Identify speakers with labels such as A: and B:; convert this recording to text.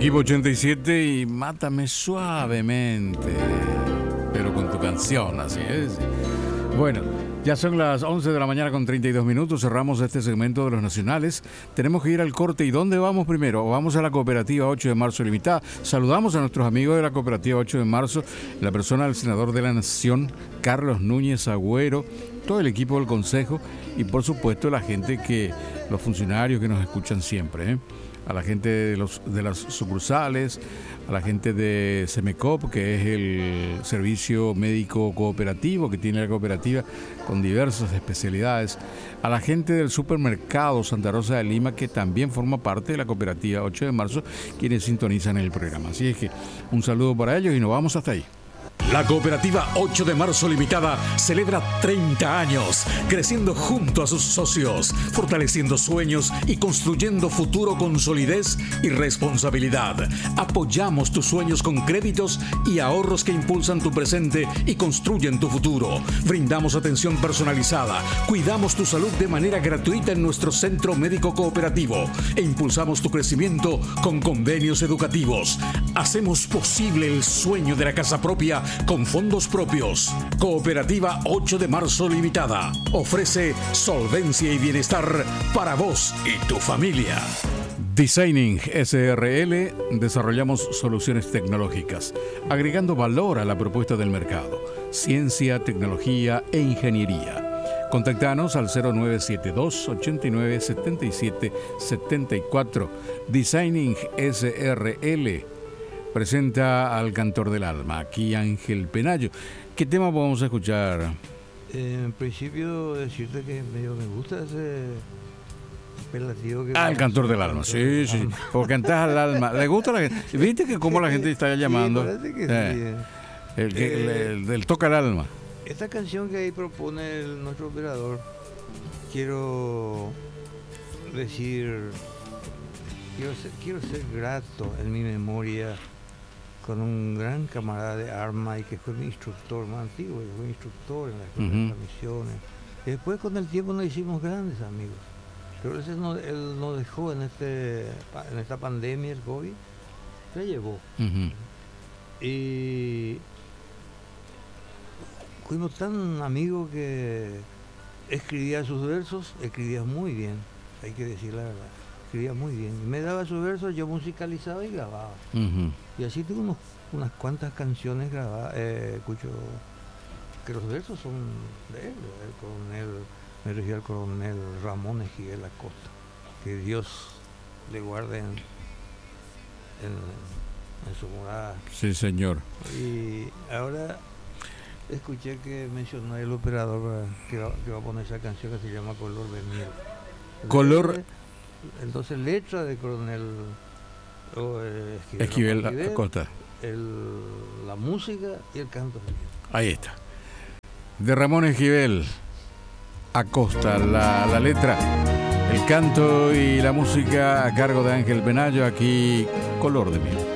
A: Equipo 87 y Mátame suavemente, pero con tu canción, así es. Bueno, ya son las 11 de la mañana con 32 minutos, cerramos este segmento de los nacionales. Tenemos que ir al corte. ¿Y dónde vamos primero? Vamos a la Cooperativa 8 de Marzo Limitada. Saludamos a nuestros amigos de la Cooperativa 8 de Marzo, la persona del senador de la Nación, Carlos Núñez Agüero, todo el equipo del Consejo y por supuesto la gente los funcionarios que nos escuchan siempre, a la gente de las sucursales, a la gente de Semecop, que es el servicio médico cooperativo que tiene la cooperativa con diversas especialidades, a la gente del supermercado Santa Rosa de Lima, que también forma parte de la Cooperativa 8 de Marzo, quienes sintonizan el programa. Así es que un saludo para ellos y nos vamos hasta ahí.
B: La Cooperativa 8 de Marzo Limitada celebra 30 años, creciendo junto a sus socios, fortaleciendo sueños y construyendo futuro con solidez y responsabilidad. Apoyamos tus sueños con créditos y ahorros que impulsan tu presente y construyen tu futuro. Brindamos atención personalizada, cuidamos tu salud de manera gratuita en nuestro centro médico cooperativo e impulsamos tu crecimiento con convenios educativos. Hacemos posible el sueño de la casa propia con fondos propios. Cooperativa 8 de Marzo Limitada ofrece solvencia y bienestar para vos y tu familia.
A: Designing SRL, desarrollamos soluciones tecnológicas, agregando valor a la propuesta del mercado, ciencia, tecnología e ingeniería. Contactanos al 0972 89 77 74. Designing SRL presenta al Cantor del Alma, aquí Ángel Penayo. ¿Qué tema vamos a escuchar?
C: En principio, decirte que me gusta ese apelativo que...
A: El Cantor del Alma, sí, porque cantas al alma. ¿Le gusta a la gente? ¿Viste que cómo la gente está llamando?
C: Sí, parece que sí.
A: El toca el alma.
C: Esta canción que ahí propone nuestro operador, quiero decir, quiero ser grato en mi memoria con un gran camarada de arma y que fue mi instructor más antiguo, que fue mi instructor en las primeras misiones. Y después con el tiempo nos hicimos grandes amigos. Pero él nos dejó en esta pandemia, el COVID, se llevó. Y fuimos tan amigos que escribía sus versos, escribía muy bien, hay que decir la verdad. Escribía muy bien. Me daba sus versos, yo musicalizaba y grababa. Y así tengo unas cuantas canciones grabadas. Escucho que los versos son de él, me refiero al coronel Ramón Ejiel Acosta. Que Dios le guarde en su morada.
A: Sí, señor.
C: Y ahora escuché que mencionó el operador que va a poner esa canción que se llama Color de Miel.
A: Color...
C: Entonces, letra de coronel
A: Esquivel Acosta.
C: La música y el canto.
A: Ahí está. De Ramón Esquivel Acosta, la letra, el canto y la música a cargo de Ángel Penayo, aquí Color de Miel.